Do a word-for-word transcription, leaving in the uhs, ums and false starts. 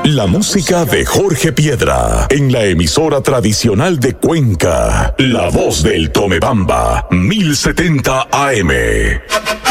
La música de Jorge Piedra en la emisora tradicional de Cuenca, La Voz del Tomebamba, mil setenta A M.